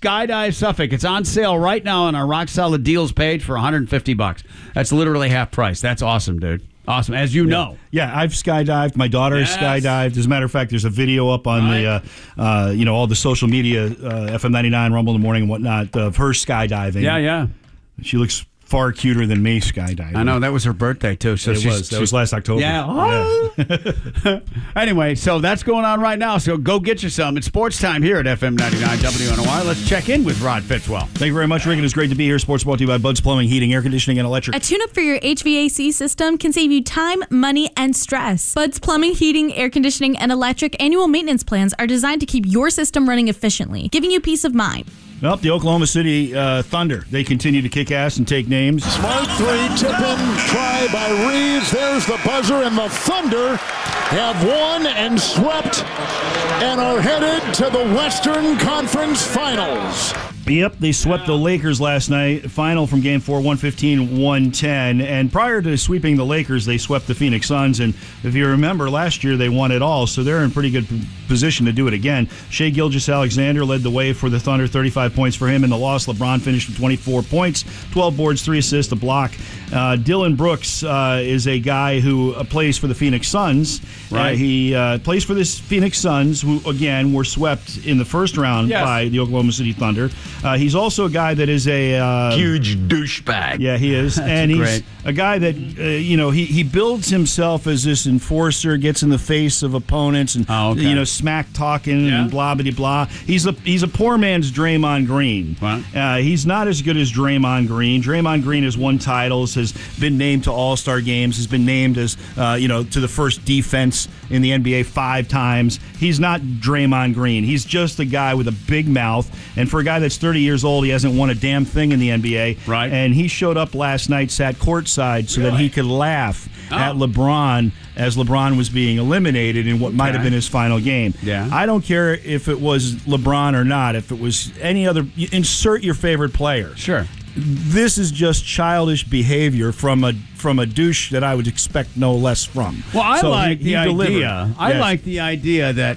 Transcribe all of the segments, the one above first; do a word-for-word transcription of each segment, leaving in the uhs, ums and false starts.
Skydive Suffolk. It's on sale right now on our Rock Solid Deals page for one hundred fifty bucks. That's literally half price. That's awesome, dude. Awesome, as you yeah. know. Yeah, I've skydived. My daughter yes. has skydived. As a matter of fact, there's a video up on right. the, uh, uh, you know, all the social media, uh, F M ninety-nine, Rumble in the Morning and whatnot, of her skydiving. Yeah, yeah. She looks far cuter than me skydiving. I know, that was her birthday, too. So it she's, was. That was last October. Yeah. yeah. Anyway, so that's going on right now. So go get you some. It's sports time here at F M ninety-nine W N O R. Let's check in with Rod Fitzwell. Thank you very much, Rick. It is great to be here. Sports brought to you by Bud's Plumbing, Heating, Air Conditioning, and Electric. A tune-up for your H V A C system can save you time, money, and stress. Bud's Plumbing, Heating, Air Conditioning, and Electric annual maintenance plans are designed to keep your system running efficiently, giving you peace of mind. Well, the Oklahoma City uh, Thunder, they continue to kick ass and take names. Smart three, tip-in, try by Reeves. There's the buzzer, and the Thunder have won and swept and are headed to the Western Conference Finals. Yep, they swept the Lakers last night. Final from Game four, one fifteen, one ten. And prior to sweeping the Lakers, they swept the Phoenix Suns. And if you remember, last year they won it all, so they're in pretty good position to do it again. Shai Gilgeous-Alexander led the way for the Thunder, thirty-five points for him. In the loss, LeBron finished with twenty-four points, twelve boards, three assists, a block. Uh, Dylan Brooks uh, is a guy who uh, plays for the Phoenix Suns. Right. Uh, he uh, plays for this Phoenix Suns, who, again, were swept in the first round yes. by the Oklahoma City Thunder. Uh, he's also a guy that is a uh, huge douchebag. Yeah, he is, and he's great. a guy that uh, you know he, he builds himself as this enforcer, gets in the face of opponents, and oh, okay. you know smack talking yeah. and blah blah blah. He's a he's a poor man's Draymond Green. What? Uh, he's not as good as Draymond Green. Draymond Green has won titles, has been named to All Star games, has been named as uh, you know to the first defense in the N B A five times. He's not Draymond Green. He's just a guy with a big mouth, and for a guy that's thirty years old, he hasn't won a damn thing in the N B A. Right. And he showed up last night, sat courtside so really? that he could laugh oh. at LeBron as LeBron was being eliminated in what okay. might have been his final game. Yeah. I don't care if it was LeBron or not, if it was any other, insert your favorite player. Sure. This is just childish behavior from a from a douche that I would expect no less from. Well, I so like he, the he idea. delivered. I Yes. like the idea that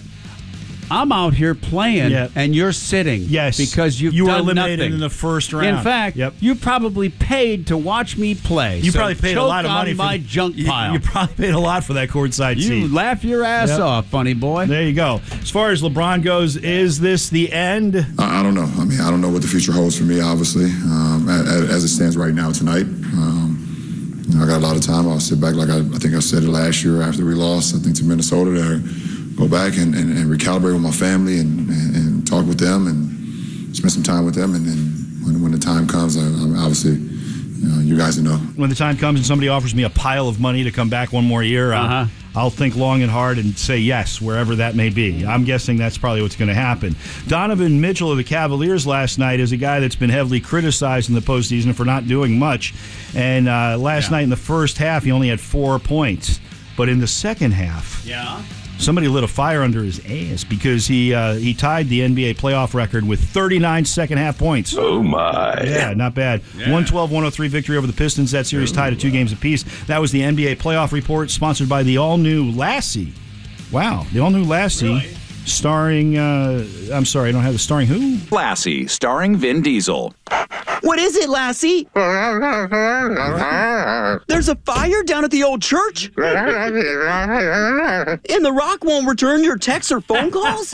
I'm out here playing Yeah. and you're sitting. Yes, because you've you were done eliminated nothing. in the first round. In fact, yep. you probably paid to watch me play. You so probably paid a choke lot of money on for my junk you, pile. You probably paid a lot for that courtside You seat. laugh your ass Yep. off, funny boy. There you go. As far as LeBron goes, is this the end? I don't know. I mean, I don't know what the future holds for me, obviously, um, as, as it stands right now tonight. Um, you know, I got a lot of time. I'll sit back like I, I think I said it last year after we lost, I think, to Minnesota, to go back and, and, and recalibrate with my family and, and, and talk with them and spend some time with them. And then when, when the time comes, I, I'm obviously, you know, you guys know. When the time comes and somebody offers me a pile of money to come back one more year, uh, Uh-huh. I'll think long and hard and say yes, wherever that may be. I'm guessing that's probably what's going to happen. Donovan Mitchell of the Cavaliers last night is a guy that's been heavily criticized in the postseason for not doing much. And uh, last Yeah. night in the first half, he only had four points. But in the second half, Yeah. somebody lit a fire under his ass because he uh, he tied the N B A playoff record with thirty-nine second half points. Oh, my. Yeah, not bad. Yeah. one twelve one oh three victory over the Pistons. That series tied at two games apiece. That was the N B A playoff report sponsored by the all-new Lassie. Wow, the all-new Lassie. Really? Starring, uh, I'm sorry, I don't have the starring who? Lassie, starring Vin Diesel. What is it, Lassie? There's a fire down at the old church? And The Rock won't return your texts or phone calls?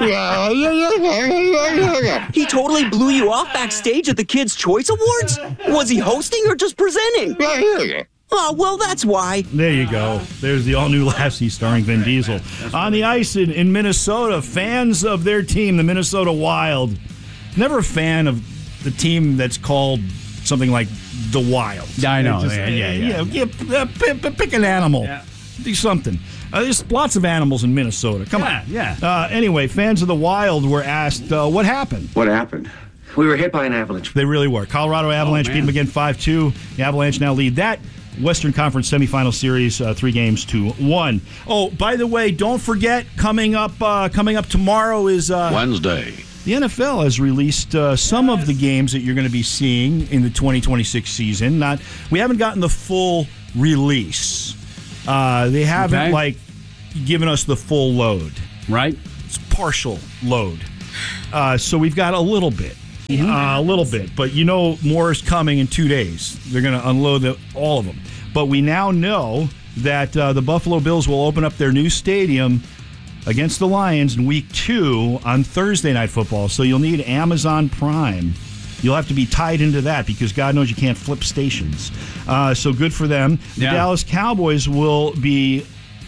He totally blew you off backstage at the Kids' Choice Awards? Was he hosting or just presenting? Oh, well, that's why. There you go. There's the all-new Lassie starring Vin Diesel. On the ice in, in Minnesota, fans of their team, the Minnesota Wild, never a fan of the team that's called something like the Wild. Yeah, I know. Just, Yeah, yeah, yeah. yeah, yeah, pick, pick an animal. Yeah. Do something. Uh, there's lots of animals in Minnesota. Come Yeah, on. yeah. Uh, anyway, fans of the Wild were asked uh, what happened. What happened? We were hit by an avalanche. They really were. Colorado Avalanche Oh, beat them again five two. The Avalanche now lead that Western Conference semifinal series, uh, three games to one. Oh, by the way, don't forget, coming up uh, coming up tomorrow is uh, Wednesday. The N F L has released uh, some of the games that you're going to be seeing in the twenty twenty-six season. Not, we haven't gotten the full release. Uh, they haven't Okay. like given us the full load. Right? It's partial load. Uh, so we've got a little bit. Uh, a little bit, but you know more is coming in two days. They're going to unload the, all of them. But we now know that uh, the Buffalo Bills will open up their new stadium against the Lions in week two on Thursday Night Football. So you'll need Amazon Prime. You'll have to be tied into that because God knows you can't flip stations. Uh, so good for them. The Yeah. Dallas Cowboys will be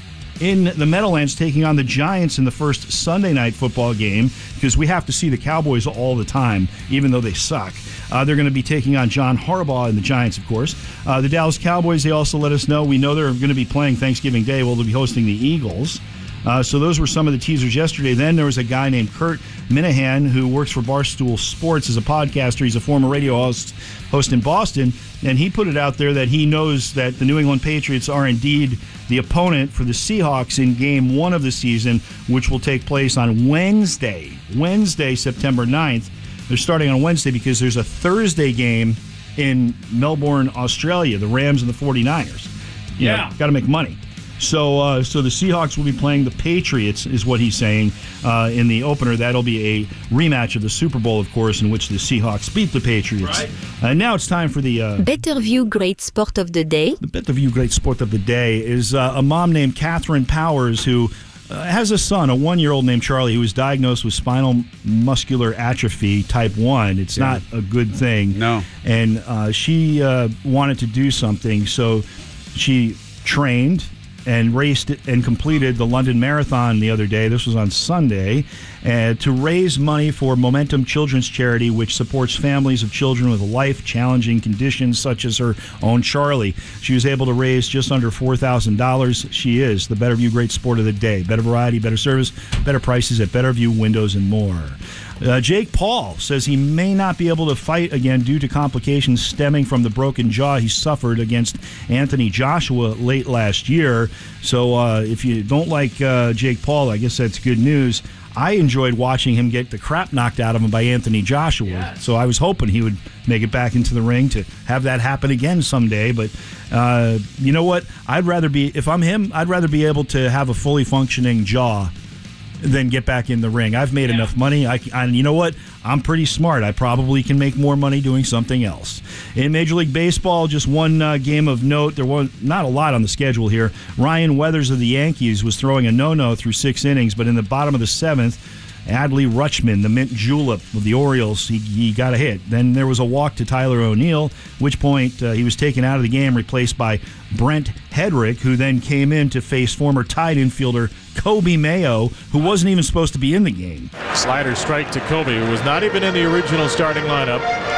in the Meadowlands taking on the Giants in the first Sunday Night Football game because we have to see the Cowboys all the time, even though they suck. Uh, they're going to be taking on John Harbaugh and the Giants, of course. Uh, the Dallas Cowboys, they also let us know, we know they're going to be playing Thanksgiving Day. Well, they'll be hosting the Eagles. Uh, so those were some of the teasers yesterday. Then there was a guy named Kurt Minahan who works for Barstool Sports as a podcaster. He's a former radio host, host in Boston, and he put it out there that he knows that the New England Patriots are indeed the opponent for the Seahawks in game one of the season, which will take place on Wednesday, Wednesday, September ninth. They're starting on Wednesday because there's a Thursday game in Melbourne, Australia, the Rams and the forty-niners. You Yeah. Got to make money. So uh, so the Seahawks will be playing the Patriots, is what he's saying, uh, in the opener. That'll be a rematch of the Super Bowl, of course, in which the Seahawks beat the Patriots. Right. And now it's time for the... Uh, Better View Great Sport of the Day. The Better View Great Sport of the Day is uh, a mom named Catherine Powers who uh, has a son, a one-year-old named Charlie, who was diagnosed with spinal muscular atrophy type one. It's yeah. not a good thing. No. And uh, she uh, wanted to do something, so she trained and raced it and completed the London Marathon the other day. This was on Sunday, uh, to raise money for Momentum Children's Charity, which supports families of children with life-challenging conditions such as her own Charlie. She was able to raise just under four thousand dollars. She is the Better View Great Sport of the Day. Better variety, better service, better prices at Better View Windows and more. Uh, Jake Paul says he may not be able to fight again due to complications stemming from the broken jaw he suffered against Anthony Joshua late last year. So uh, if you don't like uh, Jake Paul, I guess that's good news. I enjoyed watching him get the crap knocked out of him by Anthony Joshua. Yes. So I was hoping he would make it back into the ring to have that happen again someday. But uh, you know what? I'd rather be, if I'm him, I'd rather be able to have a fully functioning jaw than get back in the ring. I've made yeah. enough money. I, and you know what? I'm pretty smart. I probably can make more money doing something else. In Major League Baseball, just one uh, game of note. There was not a lot on the schedule here. Ryan Weathers of the Yankees was throwing a no-no through six innings, but in the bottom of the seventh, Adley Rutschman, the mint julep of the Orioles, he, he got a hit. Then there was a walk to Tyler O'Neill, at which point uh, he was taken out of the game, replaced by Brent Hedrick, who then came in to face former Tide infielder Kobe Mayo, who wasn't even supposed to be in the game. Slider strike to Kobe, who was not even in the original starting lineup.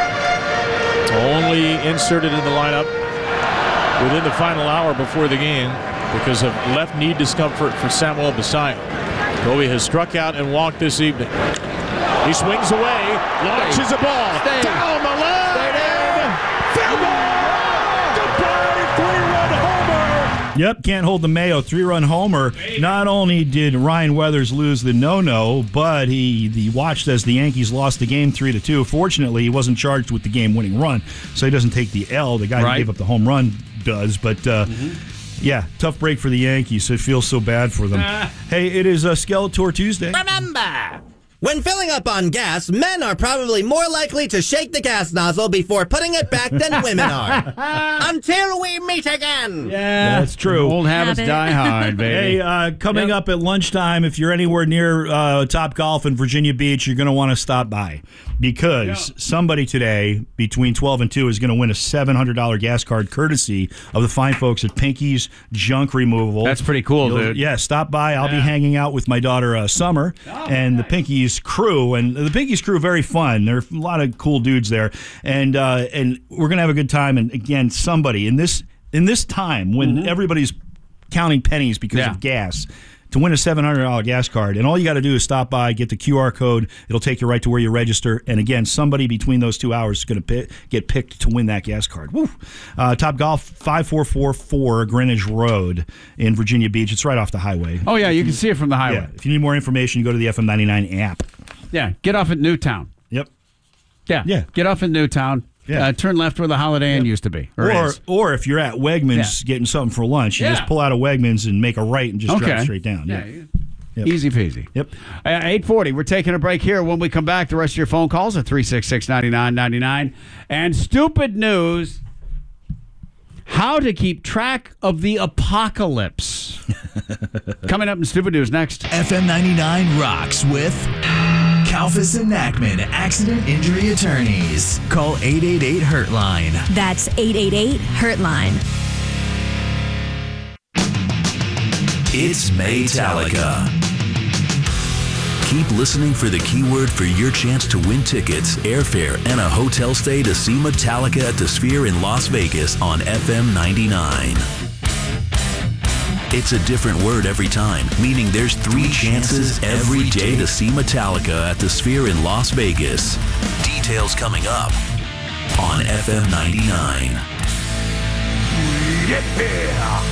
Only inserted in the lineup within the final hour before the game because of left knee discomfort for Samuel Basallo. Kobe has struck out and walked this evening. He swings away, launches a ball Stay. down the line. Foul ball! Goodbye, three-run homer. Yep, can't hold the Mayo three-run homer. Not only did Ryan Weathers lose the no-no, but he, he watched as the Yankees lost the game three to two. Fortunately, he wasn't charged with the game-winning run, so he doesn't take the L. The guy right. who gave up the home run does, but. Uh, mm-hmm. Yeah, tough break for the Yankees. It feels so bad for them. Uh, hey, it is uh, Skeletor Tuesday. Remember, when filling up on gas, men are probably more likely to shake the gas nozzle before putting it back than women are. Until we meet again. Yeah, that's true. Old habits Habit. die hard, baby. Hey, uh, coming yep. up at lunchtime, if you're anywhere near uh, Top Golf in Virginia Beach, you're going to want to stop by because yeah. somebody today between twelve and two is going to win a seven hundred dollars gas card courtesy of the fine folks at Pinky's Junk Removal. That's pretty cool, You'll, dude. Yeah, stop by. I'll yeah. be hanging out with my daughter uh, Summer oh, and nice. the Pinky's crew. And the Pinky's crew, very fun. There are a lot of cool dudes there. And uh, and we're going to have a good time. And again, somebody in this in this time when mm-hmm. everybody's counting pennies because yeah. of gas, to win a seven hundred dollars gas card. And all you got to do is stop by, get the Q R code. It'll take you right to where you register. And again, somebody between those two hours is going to pick, get picked to win that gas card. Woo. Uh, Top Golf, five four four four Greenwich Road in Virginia Beach. It's right off the highway. Oh, yeah, you can see it from the highway. Yeah. If you need more information, you go to the F M ninety-nine app. Yeah, get off at Newtown. Yep. Yeah, yeah. Get off at Newtown. Yeah. Uh, turn left where the Holiday Inn yep. used to be. Or or, or if you're at Wegmans yeah. getting something for lunch, you yeah. just pull out of Wegmans and make a right and just okay. drive straight down. Yeah. yeah. Yep. Easy peasy. Yep. Uh, eight forty, we're taking a break here. When we come back, the rest of your phone calls at three six six, nine nine nine nine. And stupid news, how to keep track of the apocalypse. Coming up in Stupid News next. F M ninety-nine rocks with Kalfas and Nackman Accident Injury Attorneys. Call eight eight eight hurt line. That's eight eight eight hurt line. It's Maytallica. Keep listening for the keyword for your chance to win tickets, airfare, and a hotel stay to see Metallica at the Sphere in Las Vegas on F M ninety-nine. It's a different word every time, meaning there's three chances every day to see Metallica at the Sphere in Las Vegas. Details coming up on F M ninety-nine. Yeah!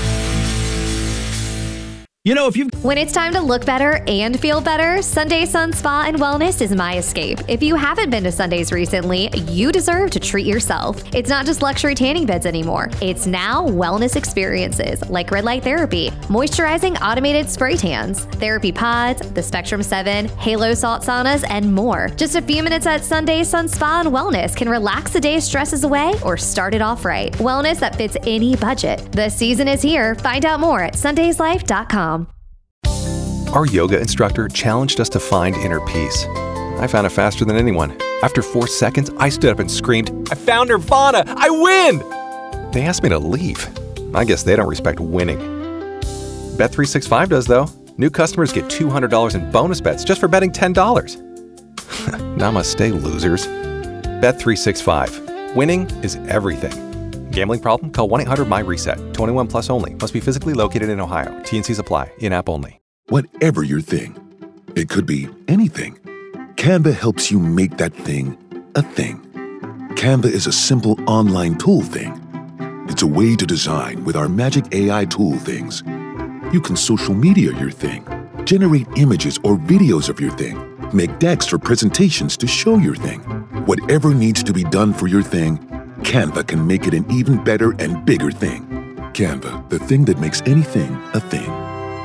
You know, if you When it's time to look better and feel better, Sunday Sun Spa and Wellness is my escape. If you haven't been to Sundays recently, you deserve to treat yourself. It's not just luxury tanning beds anymore. It's now wellness experiences like red light therapy, moisturizing automated spray tans, therapy pods, the Spectrum seven, Halo salt saunas, and more. Just a few minutes at Sunday Sun Spa and Wellness can relax the day's stresses away or start it off right. Wellness that fits any budget. The season is here. Find out more at sundays life dot com. Our yoga instructor challenged us to find inner peace. I found it faster than anyone. After four seconds, I stood up and screamed, "I found Nirvana! I win!" They asked me to leave. I guess they don't respect winning. Bet three sixty-five does, though. New customers get two hundred dollars in bonus bets just for betting ten dollars. Namaste, losers. Bet three sixty-five. Winning is everything. Gambling problem? Call one eight hundred my reset. twenty-one plus only. Must be physically located in Ohio. T N Cs apply. In-app only. Whatever your thing, it could be anything. Canva helps you make that thing a thing. Canva is a simple online tool thing. It's a way to design with our magic A I tool things. You can social media your thing, generate images or videos of your thing, make decks for presentations to show your thing. Whatever needs to be done for your thing, Canva can make it an even better and bigger thing. Canva, the thing that makes anything a thing.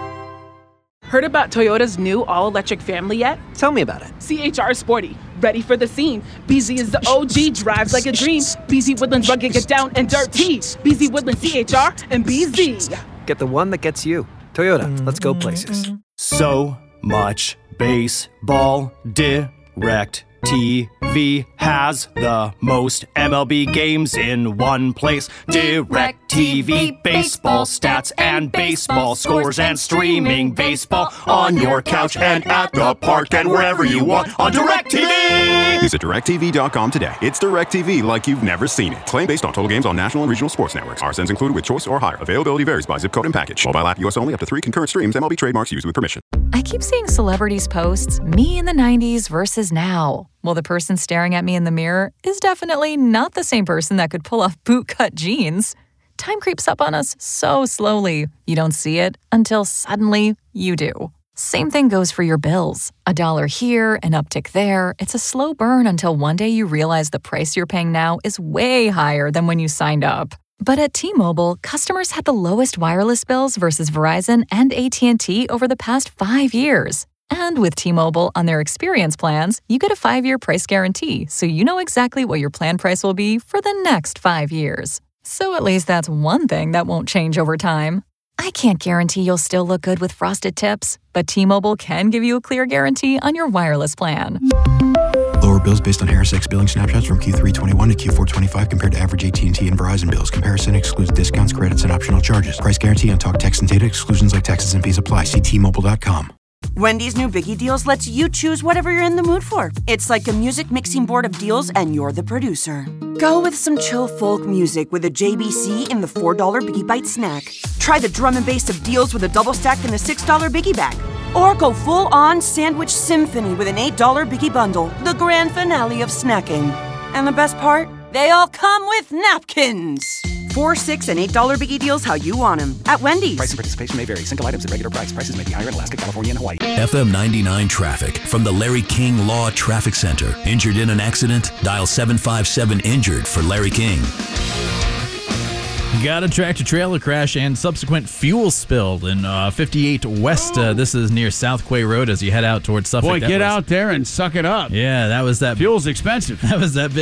Heard about Toyota's new all-electric family yet? Tell me about it. C H R Sporty, ready for the scene. B Z is the O G, drives like a dream. B Z Woodlands rugged, get down and dirty. B Z Woodlands C H R and B Z. Get the one that gets you. Toyota, let's go places. So much baseball. Direct T V has the most M L B games in one place. Direct T V, baseball stats and baseball scores and streaming baseball on your couch and at the park and wherever you want on DirecTV. Visit direct T V dot com today. It's DirecTV like you've never seen it. Claim based on total games on national and regional sports networks. R S Ns included with choice or higher. Availability varies by zip code and package. Mobile app U S only, up to three concurrent streams. M L B trademarks used with permission. I keep seeing celebrities post me in the nineties versus now. Well, the person staring at me in the mirror is definitely not the same person that could pull off bootcut jeans. Time creeps up on us so slowly. You don't see it until suddenly you do. Same thing goes for your bills. A dollar here, an uptick there. It's a slow burn until one day you realize the price you're paying now is way higher than when you signed up. But at T-Mobile, customers had the lowest wireless bills versus Verizon and A T and T over the past five years. And with T-Mobile on their experience plans, you get a five-year price guarantee, so you know exactly what your plan price will be for the next five years. So at least that's one thing that won't change over time. I can't guarantee you'll still look good with frosted tips, but T-Mobile can give you a clear guarantee on your wireless plan. Lower bills based on Harris X billing snapshots from Q three twenty-one to Q four twenty-five compared to average A T and T and Verizon bills. Comparison excludes discounts, credits, and optional charges. Price guarantee on talk, text, and data. Exclusions like taxes and fees apply. See T Mobile dot com. Wendy's new Biggie Deals lets you choose whatever you're in the mood for. It's like a music mixing board of deals, and you're the producer. Go with some chill folk music with a J B C in the four dollar Biggie Bite snack. Try the drum and bass of deals with a double stack in the six dollar Biggie Bag. Or go full-on sandwich symphony with an eight dollar Biggie Bundle, the grand finale of snacking. And the best part? They all come with napkins. Four, six, and eight dollar Biggie Deals how you want them at Wendy's. Price and participation may vary. Single items at regular price. Prices may be higher in Alaska, California, and Hawaii. F M ninety-nine traffic from the Larry King Law Traffic Center. Injured in an accident? Dial seven five seven injured for Larry King. Got a tractor-trailer crash and subsequent fuel spill in uh, fifty-eight West. Uh, this is near South Quay Road as you head out towards Suffolk. Boy, That get was- out there and suck it up. Yeah, that was that. Fuel's expensive. That was that big.